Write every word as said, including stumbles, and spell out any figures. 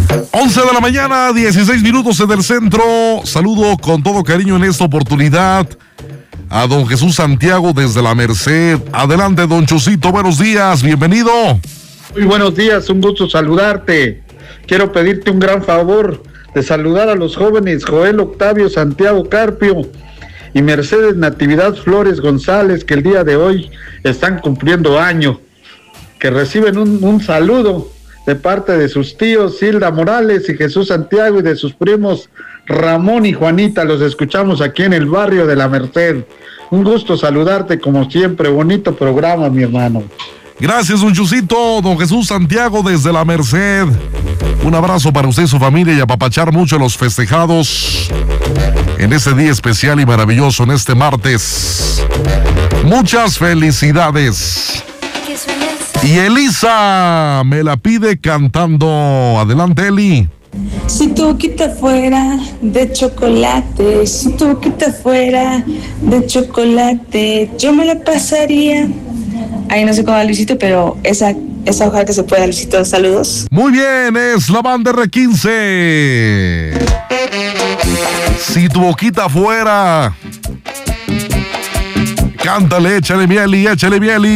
once de la mañana, dieciséis minutos en el centro. Saludo con todo cariño en esta oportunidad a don Jesús Santiago desde La Merced. Adelante, don Chusito, buenos días, bienvenido. Muy buenos días, un gusto saludarte. Quiero pedirte un gran favor de saludar a los jóvenes Joel Octavio Santiago Carpio y Mercedes Natividad Flores González, que el día de hoy están cumpliendo año, que reciben un, un saludo de parte de sus tíos Hilda Morales y Jesús Santiago y de sus primos Ramón y Juanita. Los escuchamos aquí en el barrio de La Merced. Un gusto saludarte como siempre, bonito programa, mi hermano. Gracias, don Chusito, don Jesús Santiago desde La Merced. Un abrazo para usted y su familia y apapachar mucho a los festejados en este día especial y maravilloso, en este martes. Muchas felicidades. Y Elisa me la pide cantando. Adelante, Eli. Si tu boquita fuera de chocolate, si tu boquita fuera de chocolate, yo me la pasaría. Ahí no sé cómo va Luisito, pero esa, esa ojalá que se pueda, Luisito. Saludos. Muy bien, es la banda R quince. Si tu boquita fuera. Cántale, échale miel y échale miel y